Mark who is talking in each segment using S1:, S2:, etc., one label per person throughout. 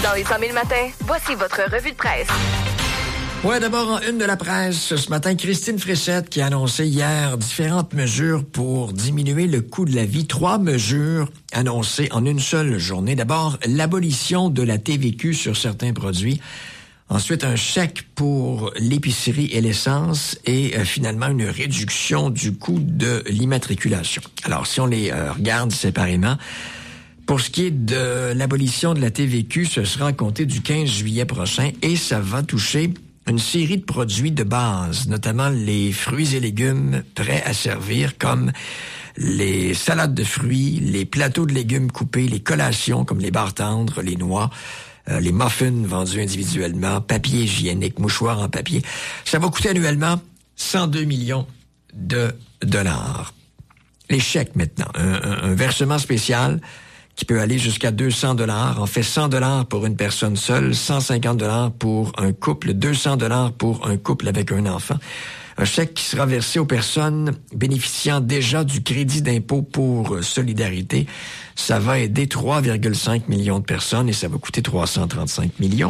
S1: Dans les 100 000 matins, voici votre revue de presse.
S2: Ouais, d'abord, en une de la presse, ce matin, Christine Fréchette qui a annoncé hier différentes mesures pour diminuer le coût de la vie. 3 mesures annoncées en une seule journée. D'abord, l'abolition de la TVQ sur certains produits. Ensuite, un chèque pour l'épicerie et l'essence. Et finalement, une réduction du coût de l'immatriculation. Alors, si on les regarde séparément, pour ce qui est de l'abolition de la TVQ, ce sera à compter du 15 juillet prochain et ça va toucher une série de produits de base, notamment les fruits et légumes prêts à servir, comme les salades de fruits, les plateaux de légumes coupés, les collations comme les barres tendres, les noix, les muffins vendus individuellement, papier hygiénique, mouchoirs en papier. Ça va coûter annuellement 102 millions de dollars. Les chèques maintenant, un versement spécial qui peut aller jusqu'à 200 $. En fait, 100 $ pour une personne seule, 150 $ pour un couple, 200 $ pour un couple avec un enfant. Un chèque qui sera versé aux personnes bénéficiant déjà du crédit d'impôt pour solidarité. Ça va aider 3,5 millions de personnes et ça va coûter 335 millions.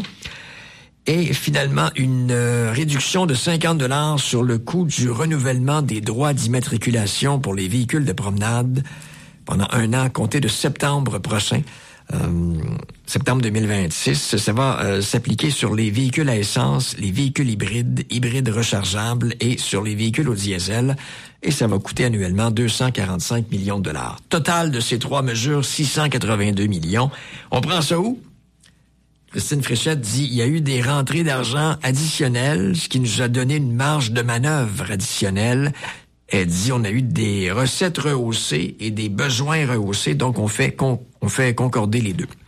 S2: Et finalement, une réduction de 50 $ sur le coût du renouvellement des droits d'immatriculation pour les véhicules de promenade pendant un an, compté de septembre prochain, septembre 2026. Ça va s'appliquer sur les véhicules à essence, les véhicules hybrides rechargeables et sur les véhicules au diesel. Et ça va coûter annuellement 245 millions de dollars. Total de ces 3 mesures, 682 millions. On prend ça où? Christine Fréchette dit il y a eu des rentrées d'argent additionnelles, ce qui nous a donné une marge de manœuvre additionnelle. Elle dit on a eu des recettes rehaussées et des besoins rehaussés, donc on fait concorder les deux.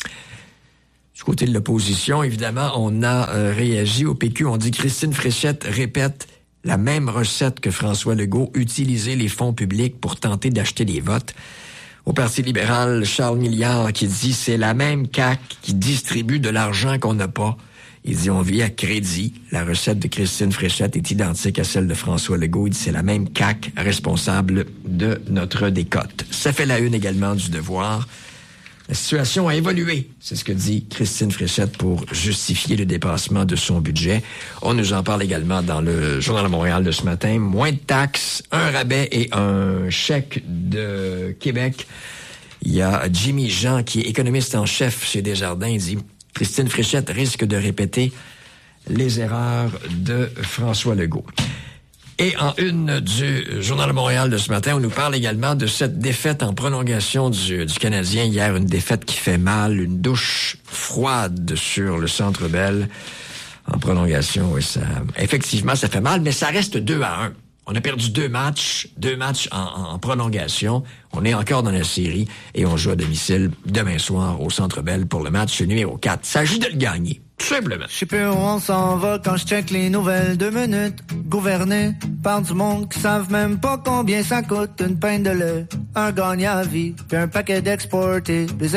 S2: Du côté de l'opposition, évidemment, on a réagi au PQ. On dit Christine Fréchette répète la même recette que François Legault, utiliser les fonds publics pour tenter d'acheter des votes. Au Parti libéral, Charles Milliard qui dit c'est la même CAQ qui distribue de l'argent qu'on n'a pas. Il dit, on vit à crédit. La recette de Christine Fréchette est identique à celle de François Legault. Il dit, c'est la même CAQ responsable de notre décote. Ça fait la une également du Devoir. La situation a évolué. C'est ce que dit Christine Fréchette pour justifier le dépassement de son budget. On nous en parle également dans le Journal de Montréal de ce matin. Moins de taxes, un rabais et un chèque de Québec. Il y a Jimmy Jean, qui est économiste en chef chez Desjardins. Il dit, Christine Fréchette risque de répéter les erreurs de François Legault. Et en une du Journal de Montréal de ce matin, on nous parle également de cette défaite en prolongation du Canadien. Hier, une défaite qui fait mal, une douche froide sur le Centre Bell en prolongation. Oui, effectivement, ça fait mal, mais ça reste 2-1. On a perdu 2 matchs en prolongation. On est encore dans la série et on joue à domicile demain soir au Centre Bell pour le match numéro 4. Il s'agit de le gagner, tout simplement.
S3: Je sais plus où on s'en va quand je check les nouvelles 2 minutes. Gouverné par du monde qui savent même pas combien ça coûte une pinte de lait, un gagne à vie, puis un paquet d'exportés.